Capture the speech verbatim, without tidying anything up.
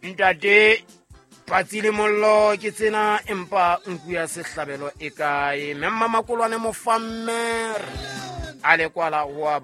ntate Patsile mollo ke tsena empa nku ya sehlabelo e kae memma makolwane mo fammer ale kwala wa